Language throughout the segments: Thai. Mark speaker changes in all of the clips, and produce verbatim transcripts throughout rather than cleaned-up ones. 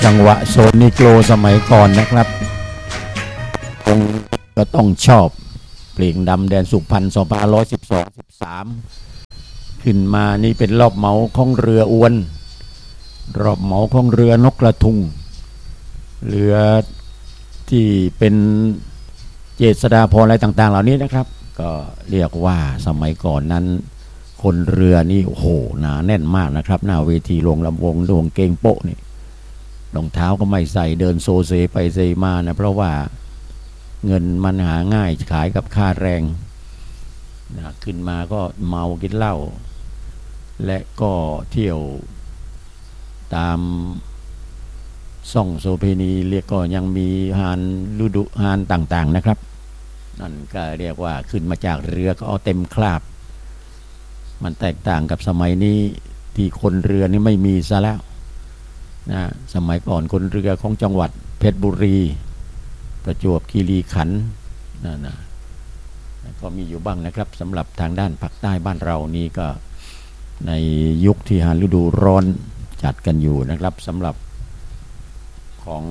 Speaker 1: จังหวะโซนิโกลสมัยก่อนนะครับคงก็ต้องชอบเพลงดำแดนสุพรรณสองพันห้าร้อยสิบสอง สิบสามขึ้นมานี่เป็นรอบเหมาของเรืออวนรอบเหมาของเรือนกกระทุงเรือที่เป็นเจษฎาภรณ์อะไรต่างๆเหล่านี้นะครับก็เรียกว่าสมัยก่อนนั้นคนเรือนี่โอ้โหหนาแน่นมากนะครับหน้าเวทีโรงลำวงโรงเกงโป๊ะนี่รองเท้าก็ไม่ใส่เดินโซเซไปเซมานะเพราะว่าเงินมันหาง่ายขายกับค่าแรงนะขึ้นมาก็เมากินเหล้าและก็เที่ยวตามซ่องโสเพณีเรียกก็ยังมีฮานฤดูฮานต่างๆนะครับนั่นก็เรียกว่าขึ้นมาจากเรือก็เอาเต็มคราบมันแตกต่างกับสมัยนี้ที่คนเรือนี่ไม่มีซะแล้วนะสมัยก่อนคนเรือของจังหวัดเพชรบุรีประจวบคีรีขันธ์นะนะก็มีอยู่บ้างนะครับสำหรับทางด้านภาคใต้บ้านเรานี่ก็ในยุคที่ฮานฤดูร้อนจัดกันอยู่นะครับสำหรับของ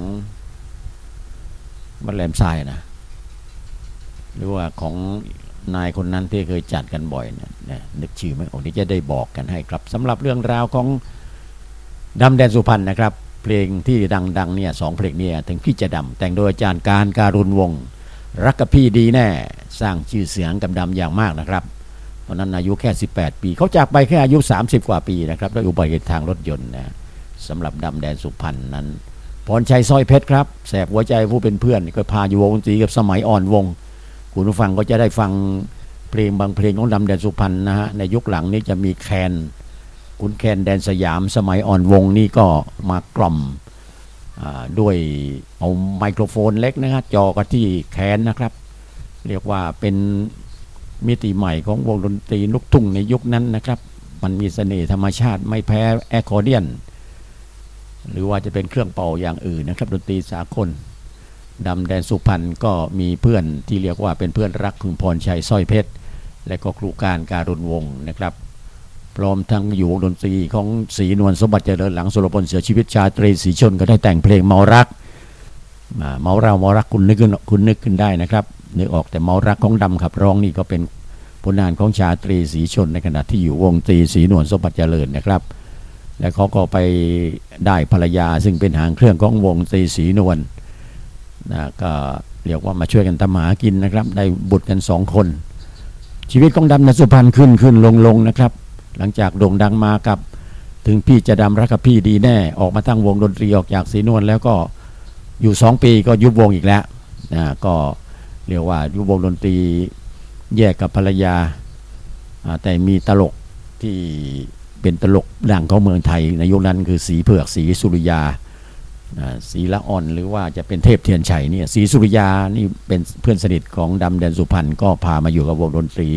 Speaker 1: วัดแหลมทรายนะหรือว่าของนายคนนั้นที่เคยจัดกันบ่อยเนี่ยนึกชื่อไม่ออกที่จะได้บอกกันให้ครับสำหรับเรื่องราวของดำแดนสุพรรณนะครับเพลงที่ดังๆเนี่ยสองเพลงเนี่ยถึงพี่จะดำแต่งโดยอาจารย์การการุณวงศ์รักกับพี่ดีแน่สร้างชื่อเสียงกับดำอย่างมากนะครับตอนนั้นอายุแค่สิบแปดปีเขาจากไปแค่อายุสามสิบกว่าปีนะครับด้วยอุบัติเหตุทางรถยนต์นะสำหรับดำแดนสุพรรณนั้นพรชัยสร้อยเพชรครับแสบหัวใจผู้เป็นเพื่อนก็พาอยู่วงดนตรีกับสมัยอ่อนวงคุณผู้ฟังก็จะได้ฟังเพลงบางเพลงของดำแดนสุพรรณนะฮะในยุคหลังนี้จะมีแคนคุณแคนแดนสยามสมัยอ่อนวงนี่ก็มากล่อมด้วยเอาไมโครโฟนเล็กนะฮะจอกันที่แคนนะครับเรียกว่าเป็นมิติใหม่ของวงดนตรีลูกทุ่งในยุคนั้นนะครับมันมีเสน่ห์ธรรมชาติไม่แพ้แอคคอร์เดียนหรือว่าจะเป็นเครื่องเป่าอย่างอื่นนะครับดนตรีสากลดำแดนสุพรรณก็มีเพื่อนที่เรียกว่าเป็นเพื่อนรักคุณพรชัยสร้อยเพชรและก็ครูการการุณวงศ์นะครับพร้อมทั้งอยู่วงดนตรีของศรีนวลสมบัติเจริญหลังสุรพลเสียชีวิตชาตรีศรีชนก็ได้แต่งเพลงเมารักเมาเราเมารักคุณนึกขึ้นคุณนึกขึ้นได้นะครับนึกออกแต่เมารักของดำขับร้องนี่ก็เป็นผลงานของชาตรีศรีชนในขณะที่อยู่วงดนตรีศรีนวลสมบัติเจริญนะครับและเขาก็ไปได้ภรรยาซึ่งเป็นหางเครื่องของวงดนตรีศรีนวลนะก็เรียกว่ามาช่วยกันทำหากินนะครับได้บุตรกันสองคนชีวิตของดำแดนสุพรรณขึ้นขึ้นลงลงนะครับหลังจากโด่งดังมากับถึงพี่จะดำรักกับพี่ดีแน่ออกมาตั้งวงดนตรีออกจากศรีนวลแล้วก็อยู่สองปีก็ยุบวงอีกแล้วนะก็เรียกว่ายุบวงดนตรีแยกกับภรรยาแต่มีตลกที่เป็นตลกดังของเมืองไทยในยุคนั้นคือศรีเผือกศรีสุริยาศรีละอ่อนหรือว่าจะเป็นเทพเทียนชัยเนี่ยศรีสุริยานี่เป็นเพื่อนสนิทของดำแดนสุพรรณก็พามาอยู่กับวงดนตรี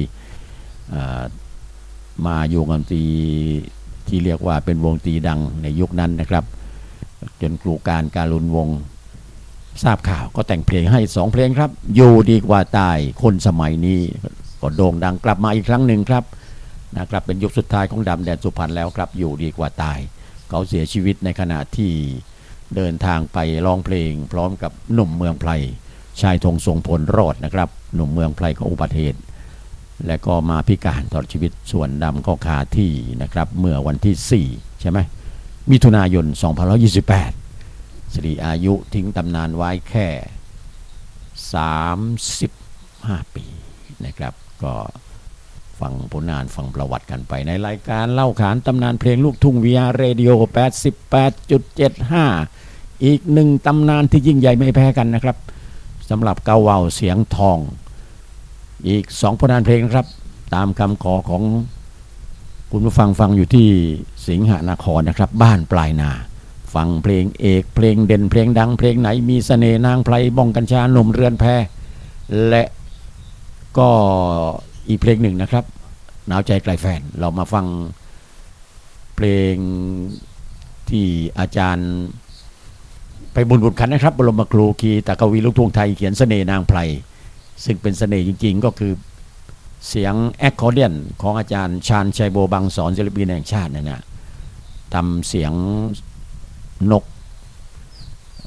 Speaker 1: มาอยู่กับดนตรีที่เรียกว่าเป็นวงดนตรีดังในยุคนั้นนะครับจนครูการการุณวงศ์ทราบข่าวก็แต่งเพลงให้สองเพลงครับอยู่ดีกว่าตายคนสมัยนี้ก็โด่งดังกลับมาอีกครั้งหนึ่งครับนะครับเป็นยุคสุดท้ายของดำแดนสุพรรณแล้วครับอยู่ดีกว่าตายเขาเสียชีวิตในขณะที่เดินทางไปร้องเพลงพร้อมกับหนุ่มเมืองไพรชายธงทรงพลรอดนะครับหนุ่มเมืองไพรก็อุบัติเหตุและก็มาพิการตลอดชีวิตส่วนดำก็คาที่นะครับเมื่อวันที่สี่ใช่ไหมมิถุนายนสองพันห้าร้อยยี่สิบแปดสิริอายุทิ้งตำนานไว้แค่สามสิบห้าปีนะครับก็ฟังผลงานฟังประวัติกันไปในรายการเล่าขานตำนานเพลงลูกทุ่ง วี อาร์ Radio แปดสิบแปดจุดเจ็ดห้า อีกหนึ่งตำนานที่ยิ่งใหญ่ไม่แพ้กันนะครับสำหรับเกาเหว่าเสียงทองอีกสองผลงานเพลงครับตามคำขอของคุณผู้ฟังฟังอยู่ที่สิงหนครนะครับบ้านปลายนาฟังเพลงเอกเพลงเด่นเพลงดังเพลงไหนมีเสน่ห์นางไพรบ้องกัญชาหนุ่มเรือนแพและก็อีกเพลงหนึ่งนะครับหนาวใจไกลแฟนเรามาฟังเพลงที่อาจารย์ไปบุญบุญขันนะครับบรมครูคีตกวีลูกทุ่งไทยเขียนเสน่ห์นางไพรซึ่งเป็นเสน่ห์จริงๆก็คือเสียงแอคคอร์เดียนของอาจารย์ชาญชัยโบบังสอนศิลปินแห่งชาติเนี่ยนะทำเสียงนก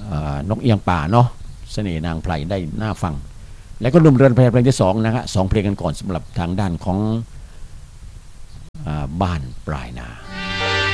Speaker 1: นกเอียงป่าเนาะเสน่ห์นางไพรได้น่าฟังแล้วก็หนุ่มเรือนแพเพลงที่สองนะฮะสองเพลงกันก่อนสำหรับทางด้านของบ้านปลายนา